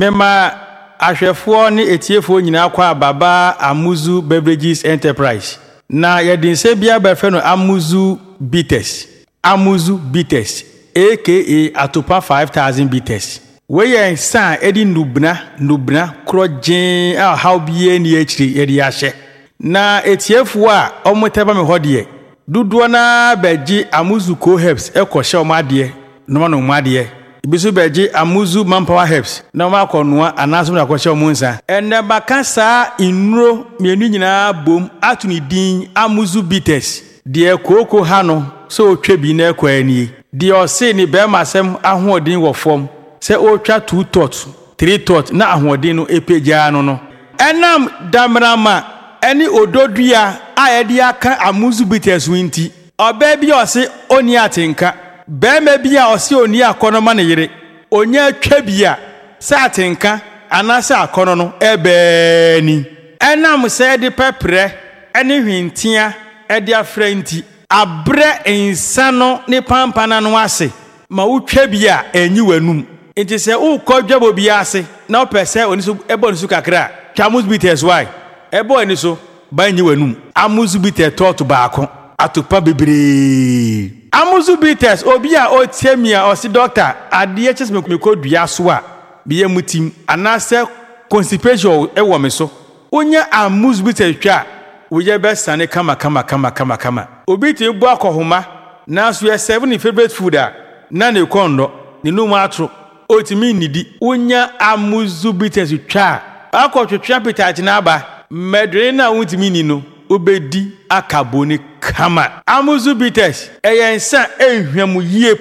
Mema ahwefo ne etiefo nyina kwa Baba Amuzu Beverages Enterprise. Na yedinse bia befe no Amuzu Bitters. Amuzu Bitters aka Atopa 5000 Bitters. We yen san edi nubna krojen a hawbie ni akiri yedi ahye. Na etiefo a omoteba me hodie. Duduo na beji Amuzu Co Herbs ekoshe omade no ma no omade. Ibisu beji Amuzu Manpower Herbs na ma akonoa anaso na akoshe omunsa. Ene baka sa inuro mienu nyina bom atuni din Amuzu Bitters. Die koko ha no so otwa bi na ekwani. Die ose ni be masem ahoodin wo fom. Se otwa 2 tot 3 tot na ahoodin no epeja no. Enam damrama eni ododua ayedi aka Amuzu Bitters winti. Oba bi ose oni atenka. Be me bia ose oni akonoma ne yire. Onya atwa bia sa atenka anasa akono no ebe ni. Enam se de pepre eni hwintia edi afrenti abre insano ne pampana no ase ma wutwa bia enyi wanum. Enti se ukodwabo bia ase na opese oniso ebo niso kakra Amuzu Bitters why ebo eniso ba enyi wanum. Amuzu Bitters tot baako atopa bebre. Amuzu Bitters obi a otiamia osi doctor ade chese mekodua so a biye mutim anase constipation ewo me so onya Amuzu Bitters twa woye be sane kama obi ti bu akohoma na so ye 7 favorite food a na ne kondo ne num atro otimi nidi onya Amuzu Bitters twa akotwetwa pitachi na aba medre na wutimi ni no obedi akaboni kama. Amuzu Bitters eyensa ehwam yie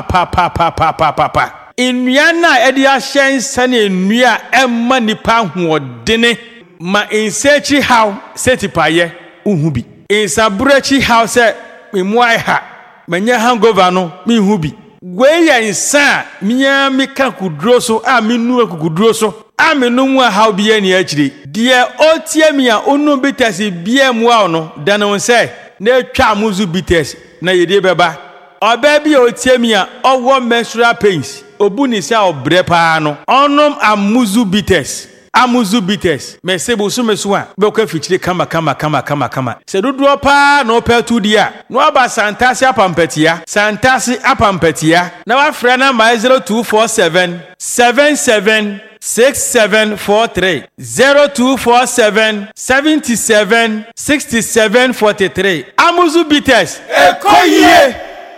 pa nnua na edi ahyensa na nnua emma nipa hoodene ma insechi how setipaye uhubi insabrechi how se memuai ha manya hangover no mi hubi gweya insa miya mika kudro so a minu kudro so a menu mu how bia ni akire de otiamia onu Bitters bia mu a no dano se na twa Amuzu Bitters na yede beba oba bia otiamia owo menstrual pains obuni se obre pa no onom Amuzu Bitters. Amuzu Bitters mesebo so meso a be kwa fichire kama se dodo pa no petu dia no aba santasi apampatia na wa frɛ na 0247 77 6743 0247 77 6743 Amuzu Bitters ekoyie.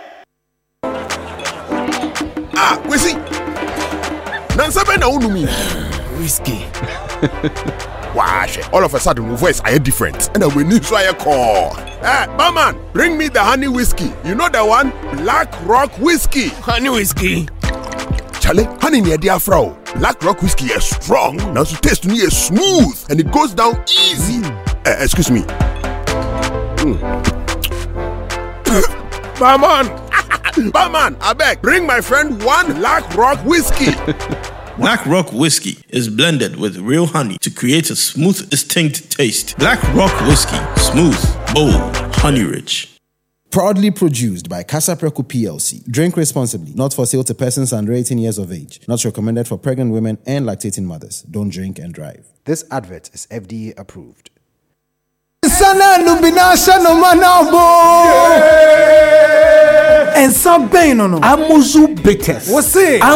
We see Nansabe na unumi whiskey. Wash. All of a sudden, my voice are different, and we need so I call. Hey, barman, bring me the honey whiskey. You know the one, Black Rock whiskey. Honey whiskey. Charlie, honey near dear Frau. Black Rock whiskey is strong. Now to taste me is smooth, and it goes down easy. Excuse me. Barman, I beg, bring my friend one Black Rock whiskey. Black Rock Whiskey is blended with real honey to create a smooth, distinct taste. Black Rock Whiskey, smooth, bold, honey-rich. Proudly produced by Casa Preco PLC. Drink responsibly. Not for sale to persons under 18 years of age. Not recommended for pregnant women and lactating mothers. Don't drink and drive. This advert is FDA approved. And some pain on Amuzu Bitters. What's it?